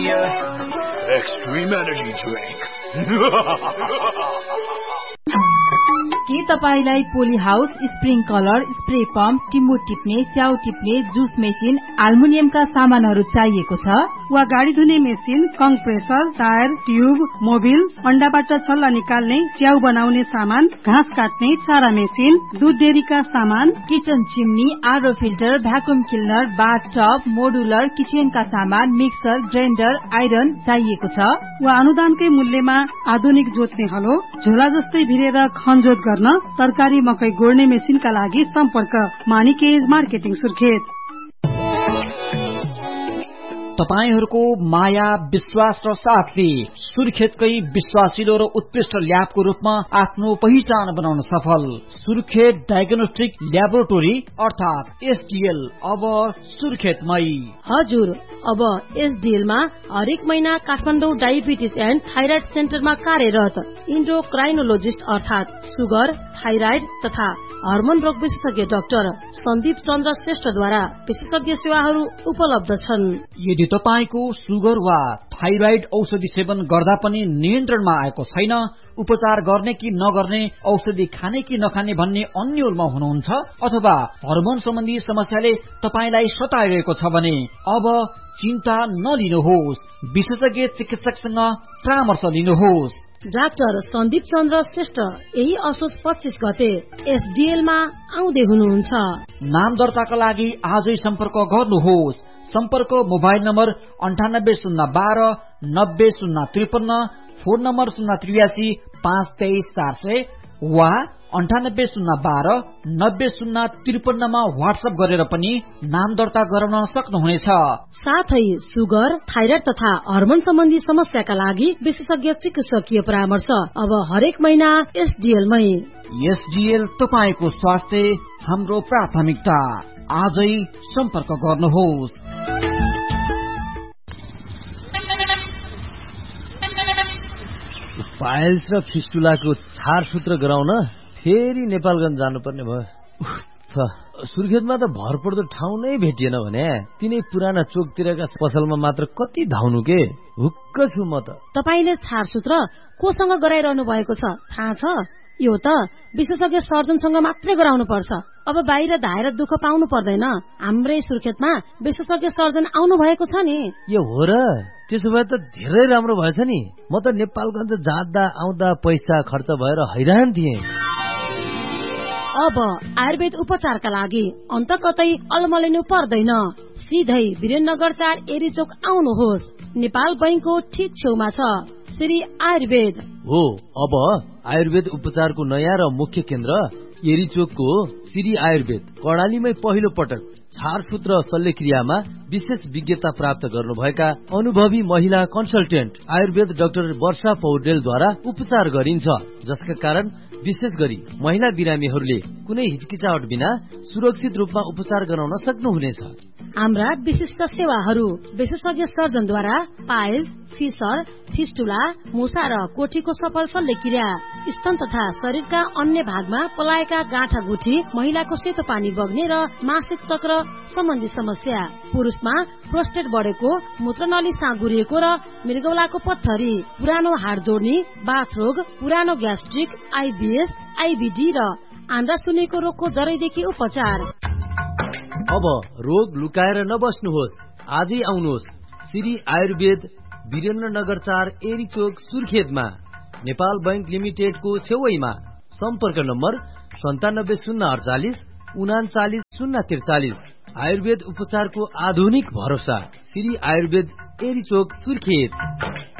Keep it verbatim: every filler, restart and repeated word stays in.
uh, extreme energy drink. के तपाईलाई poly house, spring colour, spray pump, टिम्बु टिप्ने, स्याउ टिप्ने, जुस मेसिन, आल्मुनियमका सामानहरू चाहिएको छ? वा गाडी धुने machine, compressor, tyre, tube, Mobil, अण्डाबाट छल्ला निकाल्ने, च्याउ बनाउने सामान, घाँस काट्ने, चारा मेसिन, दूध डेरीका सामान, किचन चिम्नी, आरो फिल्टर, भ्याकुम क्लिनर, बाथ टब, मोडुलर किचनका सामान, मिक्सर, ग्राइन्डर, आइरन चाहिएको छ? वा अनुदानकै मूल्यमा आधुनिक जोत्ने हलो, झोला जस्तै भिरेर खनजोत गर्न, तरकारी मकै गोड्ने मेसिनका लागि सम्पर्क मानिकेज मार्केटिङ सुर्खेत। तपाईहरुको माया, विश्वास र साथले सुर्खेतकै विश्वासिलो र उत्कृष्ट ल्याबको रूपमा आफ्नो पहिचान बनाउन सफल सुर्खेत डायग्नोस्टिक ल्याबोरेटोरी अर्थात एसडीएल अब सुर्खेतमै। हजुर, अब एसडीएल मा हरेक महिना काठमाडौँ डायबिटिज एन्ड थाइराइड सेन्टरमा कार्यरत इन्डोक्राइनोलोजिस्ट अर्थात सुगर, थाइराइड तथा हर्मोन रोग विशेषज्ञ डाक्टर सन्दीप चन्द्र श्रेष्ठद्वारा विशेषज्ञ सेवाहरू उपलब्ध छन्। यदि तपाईको सुगर वा थाइराइड औषधि सेवन गर्दा पनि नियन्त्रणमा आएको छैन, उपचार गर्ने कि नगर्ने, औषधि खाने कि नखाने भन्ने अन्यलमा हुनुहुन्छ अथवा हर्मोन सम्बन्धी समस्याले तपाईलाई सताइरहेको छ भने अब चिन्ता नलिनुहोस्, विशेषज्ञ चिकित्सकसँग परामर्श लिनुहोस्। डाक्टर सन्दीप चन्द्र श्रेष्ठ यही असोज पच्चीस गते एसडीएल मा आउँदै हुनुहुन्छ। नाम दर्ताका लागि आजै सम्पर्क गर्नुहोस्। सम्पर्क मोबाइल नम्बर अन्ठानब्बे शून्य बाह्र नब्बे शून्य त्रिपन्न, फोन नम्बर शून्य त्रियासी पाँच तेइस चार सय वा अन्ठानब्बे शून्य बाह्र नब्बे शून्य त्रिपन्नमा व्हाट्सएप गरेर पनि नाम दर्ता गराउन सक्नुहुनेछ। साथै सुगर, थाइराइड तथा हर्मोन सम्बन्धी समस्याका लागि विशेषज्ञ चिकित्सकीय परामर्श अब हरेक महिना एसडीएलमै। एसडीएल तपाईको स्वास्थ्य हाम्रो प्राथमिकता। आजै सम्पर्क गर्नुहोस्। पाइल्स र फिस्टुलाको छार सूत्र गराउन फेरि नेपालगञ्ज जानुपर्ने भयो। सुर्खेतमा त भरपर्दो ठाउँ नै भेटिएन भने तिनै पुराना चोकतिरका पसलमा मात्र कति धाउनु के। हुक्क छु म त। तपाईले छार सूत्र कोसँग गराइरहनु भएको छ थाहा छ? यो त विशेषज्ञ सर्जनसँग मात्रै गराउनु पर्छ। अब बाहिर धाएर दुःख पाउनु पर्दैन। हाम्रै सुर्खेतमा विशेषज्ञ सर्जन आउनु भएको छ नि। यो हो र? त्यसो भए त धेरै राम्रो भएछ नि। म त नेपालगञ्ज जाँदा आउँदा पैसा खर्च भएर हैरान थिएँ। अब आयुर्वेद उपचारका लागि अन्त कतै अलमलिनु पर्दैन। सिधै वीरेन्द्रनगर चार एरीचोक आउनुहोस्। नेपाल बैंकको ठीक छेउमा छ श्री आयुर्वेद हो। अब आयुर्वेद उपचारको नयाँ र मुख्य केन्द्र एरीचोकको श्री आयुर्वेद कर्णालीमै पहिलो पटक छारसूत्र शल्यक्रियामा विशेष विज्ञता प्राप्त गर्नुभएका अनुभवी महिला कन्सल्टेन्ट आयुर्वेद डाक्टर वर्षा पौडेलद्वारा उपचार गरिन्छ, जसका कारण विशेष गरी महिला बिरामीहरूले कुनै हिचकिचाहट बिना सुरक्षित रूपमा उपचार गराउन सक्नुहुनेछ। हाम्रा विशिष्ट सेवाहरू विशेषज्ञ सर्जनद्वारा पाइल्स, फिसर, फिस्टुला, मुसा र कोठीको सफल शल्यक्रिया, स्तन तथा शरीरका अन्य भागमा पलाएका गाँठा गुठी, महिलाको सेतो पानी बग्ने र मासिक चक्र सम्बन्धी समस्या, पुरुषमा प्रोस्टेट बढेको, मूत्रनली साँगुरिएको र मृगौलाको पत्थरी, पुरानो हाड जोड्ने, बाथरोग, पुरानो ग्यास्ट्रिक, आइबीएस, आइबीडी र आन्द्रा सुनेको रोगको जरैदेखि उपचार। अब रोग लुकाएर नबस्नुहोस्, आजै आउनुहोस् श्री आयुर्वेद वीरेन्द्रनगर चार एरीचोक सुर्खेतमा, नेपाल बैंक लिमिटेडको छेउमा। सम्पर्क नम्बर सन्तानब्बे शून्य अडचालिस उनाचालिस शून्य त्रिचालिस। आयुर्वेद उपचारको आधुनिक भरोसा श्री आयुर्वेद एरीचोक सुर्खेत।